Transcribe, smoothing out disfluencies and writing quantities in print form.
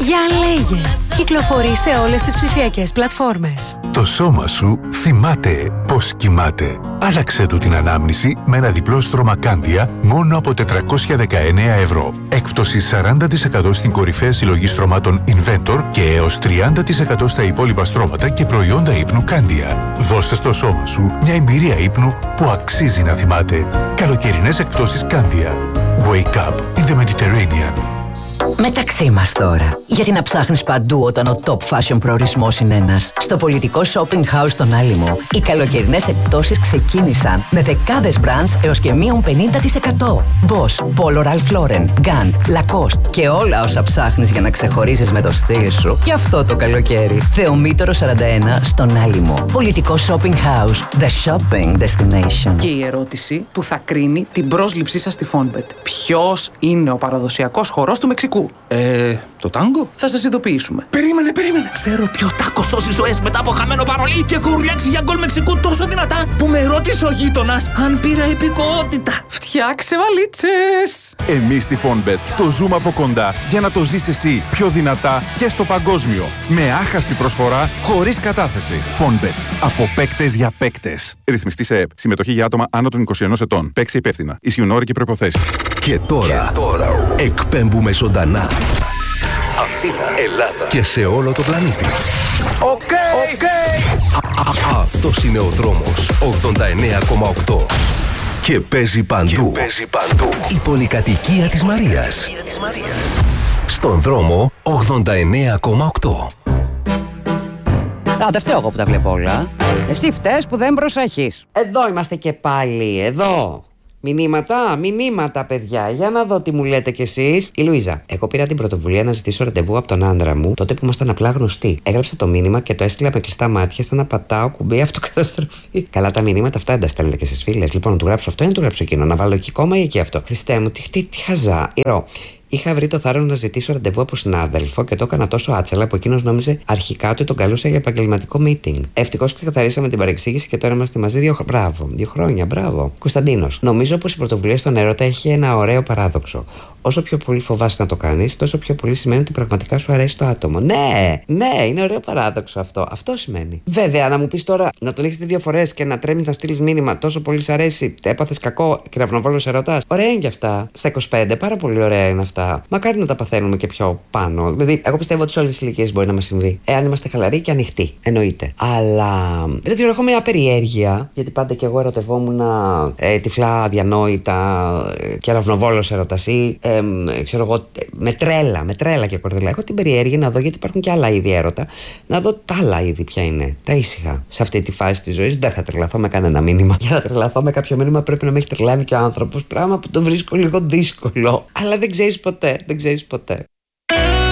Για λέγε. Κυκλοφορεί σε όλες τις ψηφιακές πλατφόρμες. Το σώμα σου θυμάται πώς κοιμάται. Άλλαξε του την ανάμνηση με ένα διπλό στρώμα Κάνδια μόνο από 419 ευρώ. Έκπτωση 40% στην κορυφαία συλλογή στρωμάτων Inventor και έως 30% στα υπόλοιπα στρώματα και προϊόντα ύπνου Κάνδια. Δώσε στο σώμα σου μια εμπειρία ύπνου που αξίζει να θυμάται. Καλοκαιρινές εκπτώσεις Κάνδια. Wake up in the Mediterranean. Μεταξύ μας τώρα. Γιατί να ψάχνεις παντού όταν ο top fashion προορισμός είναι ένας. Στο πολιτικό shopping house στον Άλυμο, οι καλοκαιρινές εκπτώσεις ξεκίνησαν με δεκάδες brands έως και μείον 50%. Boss, Polo Ralph Lauren, Gant, Lacoste και όλα όσα ψάχνεις για να ξεχωρίζεις με το στυλ σου και αυτό το καλοκαίρι. Θεομήτωρο 41 στον Άλυμο. Πολιτικό shopping house. The shopping destination. Και η ερώτηση που θα κρίνει την πρόσληψή σας στη Fonbet. Ποιος είναι ο παραδοσιακός χορός του Μεξικού? Το τάγκο? Θα σας ειδοποιήσουμε. Περίμενε. Ξέρω ποιο τάκο σώζει ζωές μετά από χαμένο παρολί και έχω ουρλιάξει για γκολ Μεξικού τόσο δυνατά που με ρώτησε ο γείτονας αν πήρα υπηκοότητα. Φτιάξε βαλίτσες! Εμείς στη Fonbet το ζούμε από κοντά για να το ζεις εσύ πιο δυνατά και στο παγκόσμιο. Με άχαστη προσφορά, χωρίς κατάθεση. Fonbet. Από παίκτες για παίκτες. Ρυθμιστή σε ΕΠ. Συμμετοχή για άτομα άνω των 21 ετών. Παίξε υπεύθυνα. Ισχύουν όροι και προϋποθέσεις. Και τώρα εκπέμπουμε ζωντανά. Αθήνα, Ελλάδα και σε όλο το πλανήτη. Οκ. Αυτός είναι ο δρόμος 89,8. Και παίζει παντού. Η πολυκατοικία της Μαρίας. Στον δρόμο 89,8. Δεν φταίω εγώ που τα βλέπω όλα. Εσύ φταίς που δεν προσέχεις. Εδώ είμαστε και πάλι, εδώ. Μηνύματα, παιδιά. Για να δω τι μου λέτε κι εσείς. Η Λουίζα. Εγώ πήρα την πρωτοβουλία να ζητήσω ραντεβού από τον άντρα μου τότε που ήμασταν απλά γνωστοί. Έγραψα το μήνυμα και το έστειλα με κλειστά μάτια, σαν να πατάω κουμπί αυτοκαταστροφή. Καλά, τα μηνύματα αυτά δεν τα στέλνετε και στις φίλες. Λοιπόν, να του γράψω αυτό ή να του γράψω εκείνο. Να βάλω εκεί κόμμα ή εκεί αυτό. Χριστέ μου, τι χαζά. Είχα βρει το θάρρος να ζητήσω ραντεβού από συνάδελφο και το έκανα τόσο άτσαλα που εκείνος νόμιζε αρχικά ότι τον καλούσα για επαγγελματικό meeting. Ευτυχώς ξεκαθαρίσαμε την παρεξήγηση και τώρα είμαστε μαζί 2 χρόνια. Μπράβο. Κωνσταντίνος. Νομίζω πως η πρωτοβουλία στον έρωτα έχει ένα ωραίο παράδοξο. Όσο πιο πολύ φοβάσαι να το κάνεις, τόσο πιο πολύ σημαίνει ότι πραγματικά σου αρέσει το άτομο. Ναι, είναι ωραίο παράδοξο αυτό. Αυτό σημαίνει. Βέβαια, να μου πεις τώρα να τον έχεις δει 2 φορές και να τρέμεις να στείλεις μήνυμα τόσο πολύ σ' αρέσει, έπαθες κακό και ραυνοβόλος ερωτάς. Ωραία είναι και αυτά. Στα 25, πάρα πολύ ωραία είναι αυτά. Μακάρι να τα παθαίνουμε και πιο πάνω. Δηλαδή, εγώ πιστεύω ότι σε όλες τις ηλικίες μπορεί να μας συμβεί. Εάν είμαστε χαλαροί και ανοιχτοί. Εννοείται. Αλλά δεν ξέρω, έχω μια περιέργεια. Γιατί πάντα και εγώ ερωτευόμουν τυφλά, αδιανόητα και ραυνοβόλος ερωτασί. Ξέρω εγώ, με τρέλα και κορδελά. Έχω την περιέργεια να δω, γιατί υπάρχουν και άλλα είδη έρωτα, να δω τα άλλα είδη ποια είναι. Τα ήσυχα. Σε αυτή τη φάση της ζωής δεν θα τρελαθώ με κανένα μήνυμα. Για να τρελαθώ με κάποιο μήνυμα πρέπει να με έχει τρελάνει και ο άνθρωπος. Πράγμα που το βρίσκω λίγο δύσκολο. Αλλά δεν ξέρεις ποτέ.